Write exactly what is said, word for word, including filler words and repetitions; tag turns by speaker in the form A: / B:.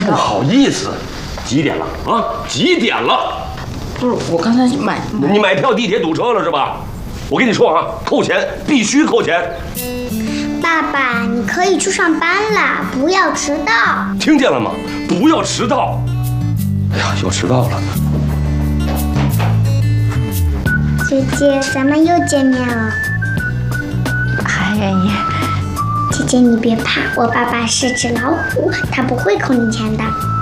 A: 不好意思，几点了啊？几点了？
B: 不是，我刚才买
A: 你买票地铁堵车了是吧？我跟你说啊，扣钱，必须扣钱。
C: 爸爸，你可以去上班啦，不要迟到。
A: 听见了吗？不要迟到。哎呀，又迟到了。
C: 姐姐，咱们又见面了。
B: 还愿意？
C: 姐姐，你别怕，我爸爸是只老虎，他不会扣你钱的。